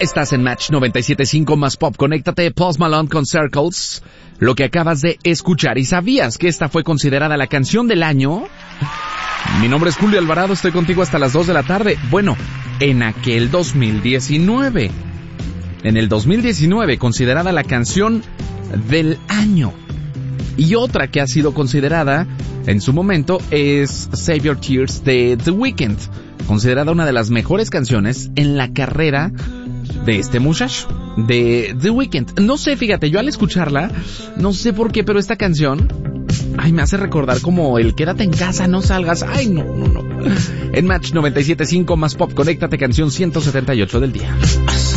Estás en Match 97.5 más Pop. Conéctate, Post Malone con Circles. Lo que acabas de escuchar. ¿Y sabías que esta fue considerada la canción del año? Mi nombre es Julio Alvarado, estoy contigo hasta las 2 de la tarde. Bueno, en aquel 2019. En el 2019, considerada la canción del año. Y otra que ha sido considerada en su momento es Save Your Tears de The Weeknd, considerada una de las mejores canciones en la carrera de este muchacho, de The Weeknd. No sé, fíjate, yo al escucharla, no sé por qué, pero esta canción, me hace recordar como el quédate en casa, no salgas. No. En Match 97.5 más Pop, conéctate, canción 178 del día.